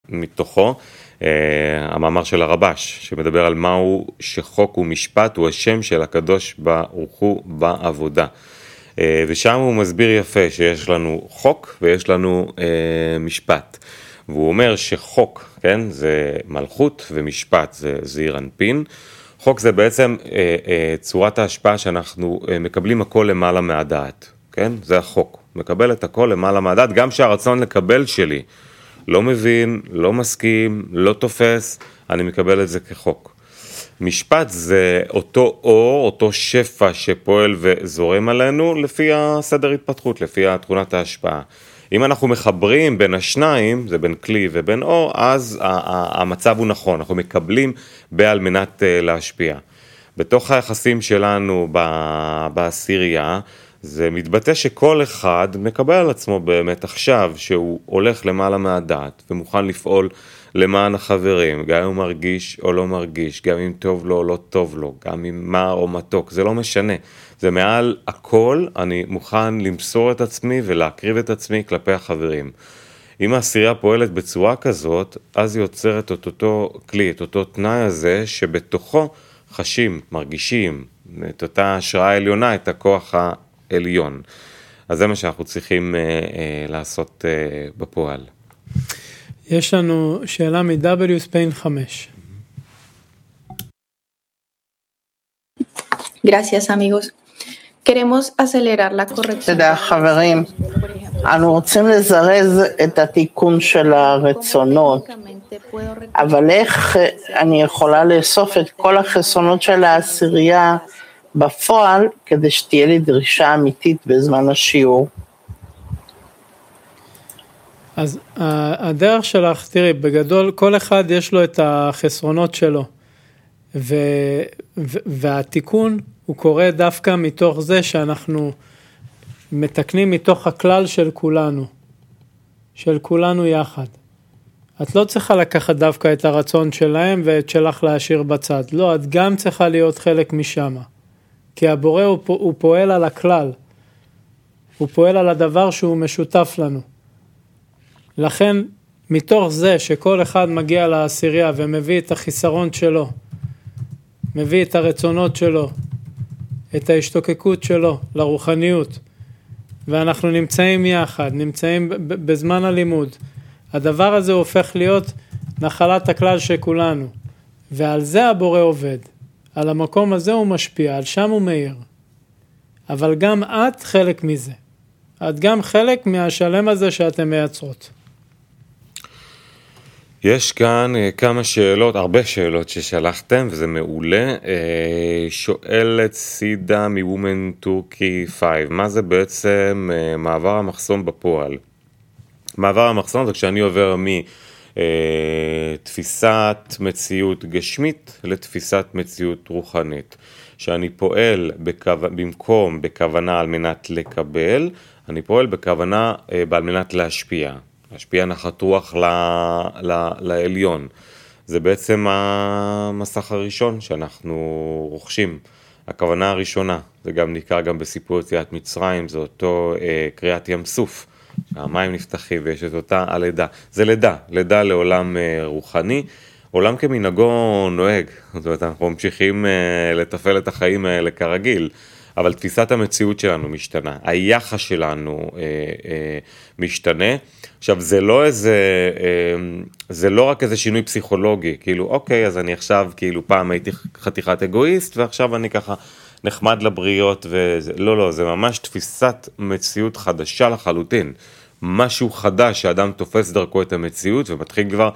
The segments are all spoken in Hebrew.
מתוכו, המאמר של הרבש, שמדבר על מהו שחוק ומשפט הוא השם של הקדוש ברוך הוא בעבודה. ושם הוא מסביר יפה שיש לנו חוק ויש לנו משפט. והוא אומר שחוק, כן, זה מלכות ומשפט זה זעיר אנפין. חוק זה בעצם צורת ההשפעה שאנחנו מקבלים הכל למעלה מהדעת, כן? זה החוק. מקבל את הכל למעלה מהדעת, גם שהרצון לקבל שלי לא מבין, לא מסכים, לא תופס, אני מקבל את זה כחוק. משפט זה אותו אור, אותו שפע שפועל וזורם עלינו לפי הסדר התפתחות, לפי תכונת ההשפעה. אם אנחנו מחברים בין השניים, זה בין כלי ובין אור, אז המצב הוא נכון, אנחנו מקבלים על מנת להשפיע. בתוך היחסים שלנו בעשירייה, זה מתבטא שכל אחד מקבל על עצמו באמת עכשיו שהוא הולך למעלה מהדעת ומוכן לפעול למען החברים, גם אם הוא מרגיש או לא מרגיש, גם אם טוב לו או לא טוב לו, גם אם מר או מתוק, זה לא משנה. זה מעל הכל, אני מוכן למסור את עצמי ולהקריב את עצמי כלפי החברים. אם העשירייה פועלת בצורה כזאת, אז היא יוצרת את אותו כלי, את אותו תנאי הזה שבתוכו חשים, מרגישים, את אותה השראה העליונה, את הכוח העליון. אז זה מה שאנחנו צריכים לעשות בפועל. יש לנו שאלה מ-W Spain 5. Gracias, amigos. Queremos acelerar la corrección. תודה, חברים. אנו רוצים לזרז את התיקון של הרצונות, אבל איך אני יכולה לאסוף את כל החסרונות של העשירייה בפועל, כדי שתהיה לי דרישה אמיתית בזמן השיעור? אז הדרך שלך, תראי, בגדול כל אחד יש לו את החסרונות שלו, והתיקון הוא קורה דווקא מתוך זה שאנחנו מתקנים מתוך הכלל של כולנו יחד. את לא צריכה לקחת דווקא את הרצון שלהם ואת שלך להשאיר בצד, לא, את גם צריכה להיות חלק משם, כי הבורא הוא פועל על הכלל, הוא פועל על הדבר שהוא משותף לנו. לכן, מתוך זה שכל אחד מגיע לעשירייה ומביא את החיסרון שלו, מביא את הרצונות שלו, את ההשתוקקות שלו לרוחניות, ואנחנו נמצאים יחד, נמצאים בזמן הלימוד, הדבר הזה הופך להיות נחלת הכלל של כולנו, ועל זה הבורא עובד, על המקום הזה הוא משפיע, על שם הוא מאיר, אבל גם את חלק מזה, את גם חלק מהשלם הזה שאתם מייצרות. יש כאן כמה שאלות, הרבה שאלות ששלחתם, וזה מעולה. שואלת סידה מוומן טורקי 5, מה זה בעצם מעבר המחסום בפועל? מעבר המחסום זה כשאני עובר מתפיסת מציאות גשמית לתפיסת מציאות רוחנית. שאני פועל במקום בכוונה על מנת לקבל, אני פועל בכוונה על מנת להשפיע. להשפיע נחת רוח לעליון. זה בעצם המסך הראשון שאנחנו רוכשים. הכוונה הראשונה, זה גם ניכר גם בסיפור יציאת מצרים, זה אותו קריאת ים סוף. המים נפתחים ויש את אותה הלידה. זה לידה לעולם רוחני. עולם כמנהגו נוהג. זאת אומרת, אנחנו ממשיכים לתפעל את החיים האלה כרגיל. אבל תפיסת המציאות שלנו משתנה, היחס שלנו משתנה. עכשיו, זה לא רק איזה שינוי פסיכולוגי, כאילו, אוקיי, אז אני עכשיו, כאילו, פעם הייתי חתיכת אגואיסט, ועכשיו אני ככה נחמד לבריות, לא, זה ממש תפיסת מציאות חדשה לחלוטין. משהו חדש שהאדם תופס דרכו את המציאות, ומתחיל כבר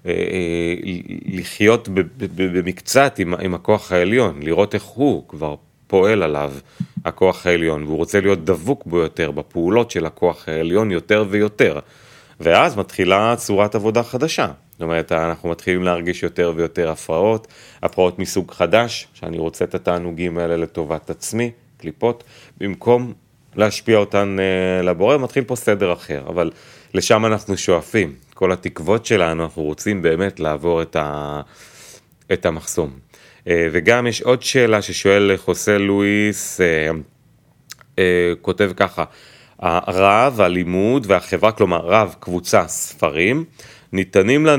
לחיות במקצת עם הכוח העליון, לראות איך הוא כבר פועל עליו הכוח העליון, והוא רוצה להיות דבוק בו יותר, בפעולות של הכוח העליון יותר ויותר. ואז מתחילה צורת עבודה חדשה. זאת אומרת, אנחנו מתחילים להרגיש יותר ויותר הפרעות מסוג חדש, שאני רוצה את התענוגים האלה לטובת עצמי, קליפות, במקום להשפיע אותן לבורא, מתחיל פה סדר אחר, אבל לשם אנחנו שואפים. כל התקוות שלנו, אנחנו רוצים באמת לעבור את המחסום. וגם יש עוד שאלה ששואל חוסה לואיס, כותב ככה, הרב, הלימוד והחברה, כלומר רב, קבוצה, ספרים, ניתנים לנו